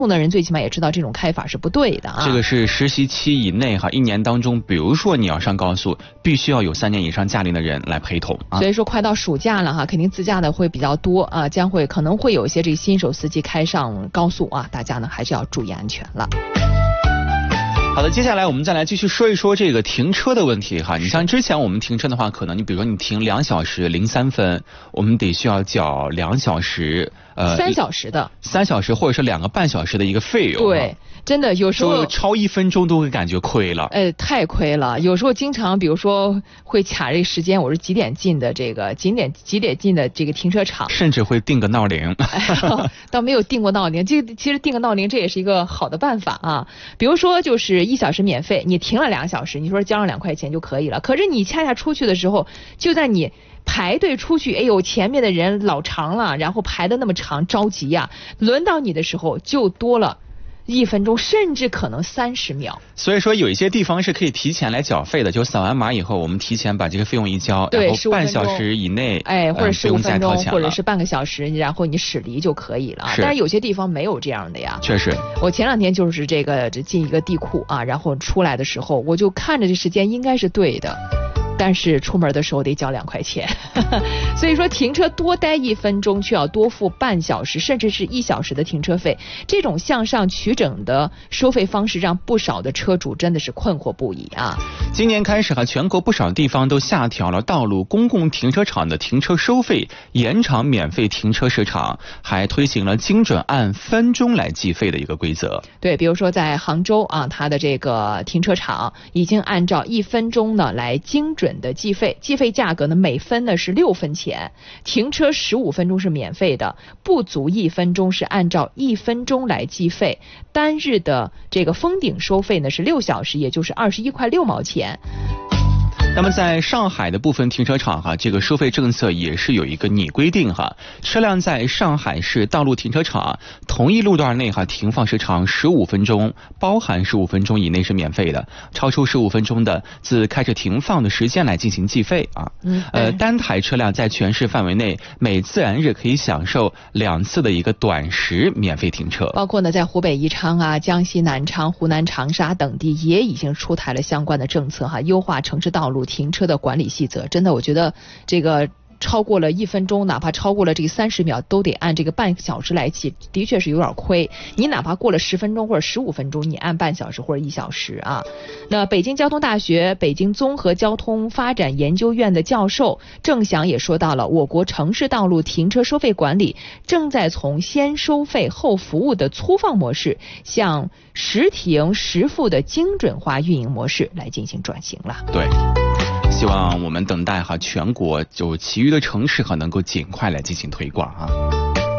的人最起码也知道这种开法是不对的啊。 这个是实习期以内哈，1年当中，比如说你要上高速，必须要有3年以上驾龄的人来陪同啊。 所以说快到暑假了哈，肯定自驾的会比较多啊，可能会有一些这个新手司机开上高速啊，大家呢还是要注意安全了。 好的，接下来我们再来继续说一说这个停车的问题哈。你像之前我们停车的话，可能你比如说你停2小时03分，我们得需要缴2小时 3小时的 3小时或者是2个半小时的一个费用。 对，真的有时候超1分钟都会感觉亏了。 太亏了。有时候经常比如说会卡这个时间，我是几点进的这个几点进的这个停车场， 甚至会定个闹铃。 倒没有定过闹铃，其实定个闹铃这也是一个好的办法啊。比如说就是1小时免费，你停了2小时，你说交上2块钱就可以了。可是你恰恰出去的时候，就在你排队出去，哎呦，前面的人老长了，然后排的那么长，着急呀，轮到你的时候就多了1分钟，甚至可能30秒。 所以说有一些地方是可以提前来缴费的，就扫完码以后，我们提前把这个费用一交， 对， 然后半小时以内， 或者15分钟，或者是半个小时，然后你驶离就可以了。但是有些地方没有这样的呀。 确实，我前2天就是这进一个地库啊，然后出来的时候，我就看着这时间应该是对的。但是出门的时候得交2块钱，所以说停车多待1分钟，却要多付半小时甚至是1小时的停车费。这种向上取整的收费方式，让不少的车主真的是困惑不已啊。 今年开始全国不少地方都下调了道路公共停车场的停车收费，延长免费停车时长，还推行了精准按分钟来计费的一个规则。 对，比如说在杭州啊，它的这个停车场已经按照1分钟呢来精准的计费，计费价格呢每分呢是6分钱，停车15分钟是免费的，不足1分钟是按照1分钟来计费，单日的这个封顶收费呢是6小时，也就是21块6毛钱。 那么在上海的部分停车场这个收费政策也是有一个拟规定车辆在上海市道路停车场同一路段内停放时长15分钟，包含15分钟以内是免费的，超出15分钟的自开始停放的时间来进行计费啊。单台车辆在全市范围内每自然日可以享受2次的一个短时免费停车。 包括呢在湖北宜昌啊、江西南昌、湖南长沙等地也已经出台了相关的政策优化城市道路停车的管理细则。真的，我觉得这个超过了1分钟，哪怕超过了这个30秒，都得按这个半小时来计，的确是有点亏。你哪怕过了10分钟或者15分钟，你按半小时或者1小时啊。那北京交通大学北京综合交通发展研究院的教授郑翔也说到了，我国城市道路停车收费管理正在从先收费后服务的粗放模式，向实停实付的精准化运营模式来进行转型了。 对。希望我们等待全国就其余的城市能够尽快来进行推广啊。